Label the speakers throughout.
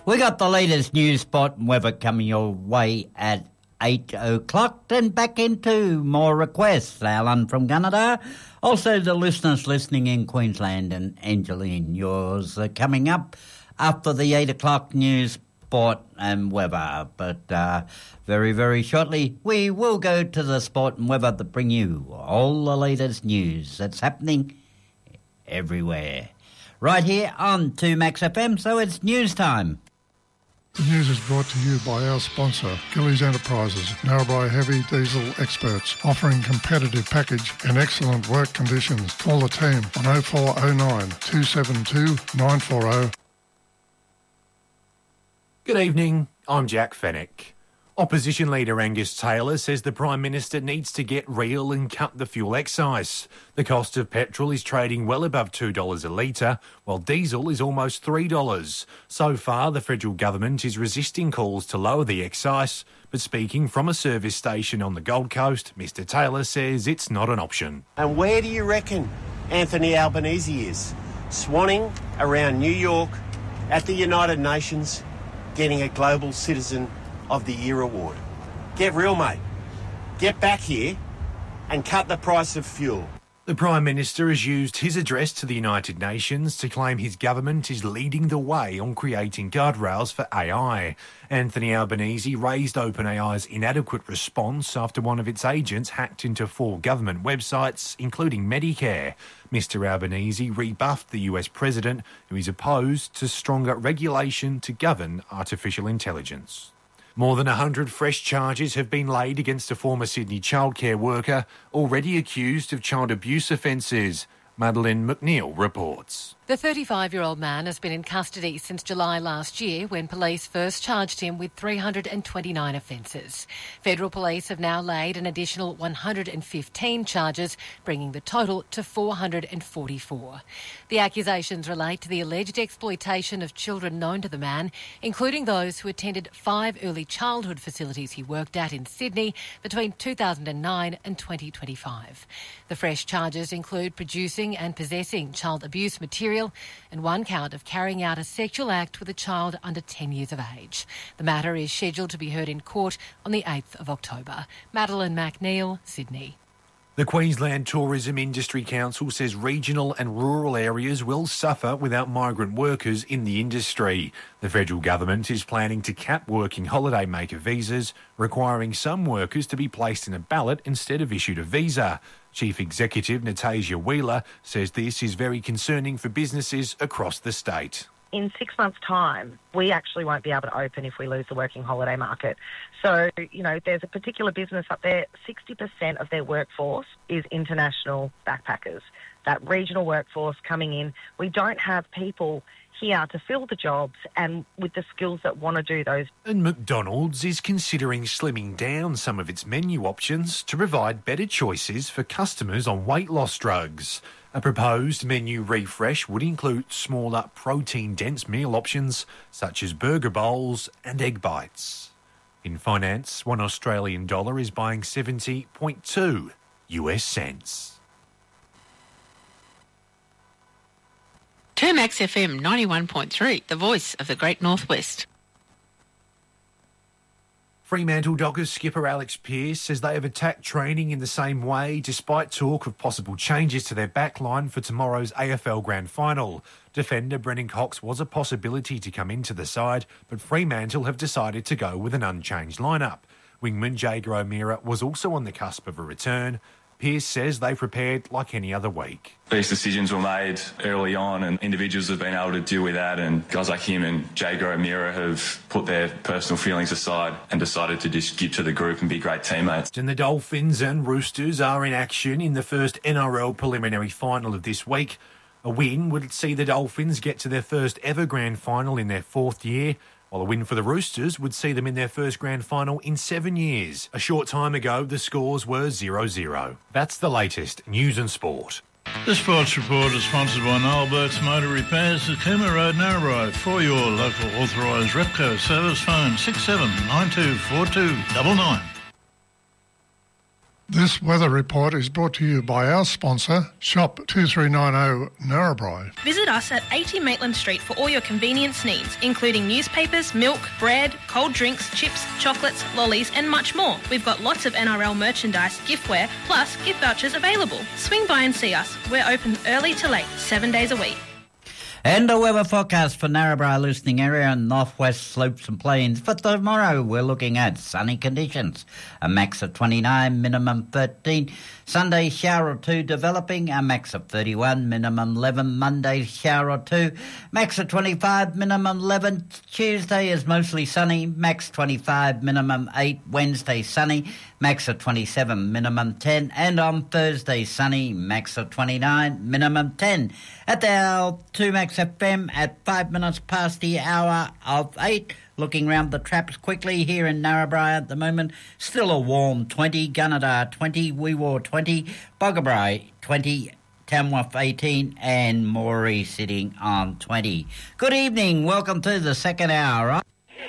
Speaker 1: We got the latest news, sport and weather coming your way at 8 o'clock. Then back into more requests. Alan from Gunnedah. Also the listeners listening in Queensland and Angeline. Yours are coming up after the 8 o'clock news, sport and weather. But very, very shortly we will go to the sport and weather to bring you all the latest news that's happening everywhere. Right here on 2 Max FM, so it's news time.
Speaker 2: The news is brought to you by our sponsor, Gillies Enterprises, Narrabri heavy diesel experts, offering competitive package and excellent work conditions. Call the team on 0409 272 940.
Speaker 3: Good evening, I'm Jack Fennick. Opposition leader Angus Taylor says the Prime Minister needs to get real and cut the fuel excise. The cost of petrol is trading well above $2 a litre, while diesel is almost $3. So far, the federal government is resisting calls to lower the excise, but speaking from a service station on the Gold Coast, Mr Taylor says it's not an option.
Speaker 4: And where do you reckon Anthony Albanese is? Swanning around New York at the United Nations, getting a Global Citizen of the Year award. Get real, mate. Get back here and cut the price of fuel.
Speaker 3: The Prime Minister has used his address to the United Nations to claim his government is leading the way on creating guardrails for AI. Anthony Albanese raised OpenAI's inadequate response after one of its agents hacked into 4 government websites, including Medicare. Mr Albanese rebuffed the US President, who is opposed to stronger regulation to govern artificial intelligence. More than 100 fresh charges have been laid against a former Sydney childcare worker already accused of child abuse offences. Madeleine McNeil reports.
Speaker 5: The 35-year-old man has been in custody since July last year when police first charged him with 329 offences. Federal police have now laid an additional 115 charges, bringing the total to 444. The accusations relate to the alleged exploitation of children known to the man, including those who attended 5 early childhood facilities he worked at in Sydney between 2009 and 2025. The fresh charges include producing and possessing child abuse material and 1 count of carrying out a sexual act with a child under 10 years of age. The matter is scheduled to be heard in court on the 8th of October. Madeleine McNeil, Sydney.
Speaker 3: The Queensland Tourism Industry Council says regional and rural areas will suffer without migrant workers in the industry. The federal government is planning to cap working holiday maker visas, requiring some workers to be placed in a ballot instead of issued a visa. Chief Executive Natasha Wheeler says this is very concerning for businesses across the state.
Speaker 6: In 6 months' time, we actually won't be able to open if we lose the working holiday market. So, there's a particular business up there, 60% of their workforce is international backpackers. That regional workforce coming in, we don't have people here to fill the jobs and with the skills that want to do those.
Speaker 3: And McDonald's is considering slimming down some of its menu options to provide better choices for customers on weight loss drugs. A proposed menu refresh would include smaller protein-dense meal options such as burger bowls and egg bites. In finance, $1 Australian dollar is buying 70.2 US cents.
Speaker 7: 2 Max FM 91.3, the voice of the Great Northwest.
Speaker 3: Fremantle Dockers skipper Alex Pearce says they have attacked training in the same way despite talk of possible changes to their backline for tomorrow's AFL Grand Final. Defender Brennan Cox was a possibility to come into the side, but Fremantle have decided to go with an unchanged lineup. Wingman Jager O'Meara was also on the cusp of a return. Pearce says they prepared like any other week.
Speaker 8: These decisions were made early on and individuals have been able to deal with that, and guys like him and Jager O'Meara have put their personal feelings aside and decided to just give to the group and be great teammates.
Speaker 3: And the Dolphins and Roosters are in action in the first NRL preliminary final of this week. A win would see the Dolphins get to their first ever grand final in their 4th year, while a win for the Roosters would see them in their first grand final in 7 years. A short time ago, the scores were 0-0. That's the latest news and sport.
Speaker 9: The Sports Report is sponsored by Noel Burke's Motor Repairs at Cooma Road, Narrabri. For your local authorised Repco service, phone 67924299.
Speaker 2: This weather report is brought to you by our sponsor, Shop 2390 Narrabri.
Speaker 10: Visit us at 80 Maitland Street for all your convenience needs, including newspapers, milk, bread, cold drinks, chips, chocolates, lollies and much more. We've got lots of NRL merchandise, giftware, plus gift vouchers available. Swing by and see us. We're open early to late, 7 days a week.
Speaker 1: And the weather forecast for Narrabri listening area and northwest slopes and plains. For tomorrow, we're looking at sunny conditions. A max of 29, minimum 13. Sunday, shower or two developing. A max of 31, minimum 11. Monday, shower or two. Max of 25, minimum 11. Tuesday is mostly sunny. Max 25, minimum 8. Wednesday, sunny. Max of 27, minimum 10. And on Thursday, sunny. Max of 29, minimum 10. At our 2 Max FM at 5 minutes past the hour of 8. Looking round the traps quickly here in Narrabri at the moment. Still a warm 20, Gunnedah 20, Weewar 20, Boggabri 20, Tamworth 18 and Moree sitting on 20. Good evening. Welcome to the second hour.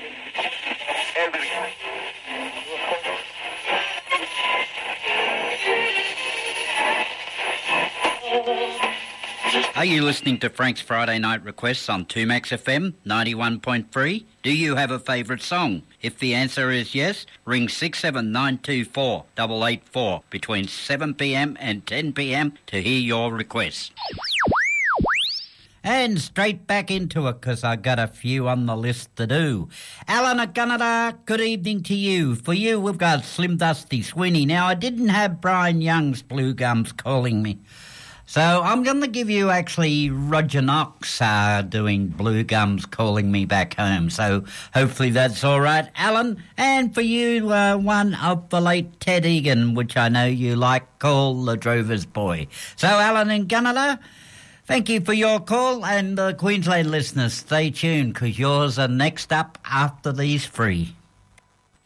Speaker 1: Are you listening to Frank's Friday Night Requests on 2Max FM 91.3? Do you have a favourite song? If the answer is yes, ring 67924 884 between 7pm and 10pm to hear your requests. And straight back into it, because I got a few on the list to do. Alan at Gunnedah, good evening to you. For you, we've got Slim Dusty Sweeney. Now, I didn't have Brian Young's Blue Gums calling me. So I'm going to give you actually Roger Knox doing Blue Gums calling me back home. So hopefully that's all right, Alan. And for you, one of the late Ted Egan, which I know you like, called The Drover's Boy. So Alan and Gunnedah, thank you for your call. And Queensland listeners, stay tuned because yours are next up after these three.